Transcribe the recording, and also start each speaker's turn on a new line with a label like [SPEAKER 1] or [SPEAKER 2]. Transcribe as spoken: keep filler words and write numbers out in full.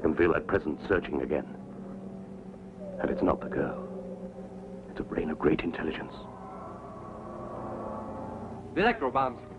[SPEAKER 1] can feel that presence searching again. And it's not the girl. It's a brain of great intelligence.
[SPEAKER 2] The electro bombs.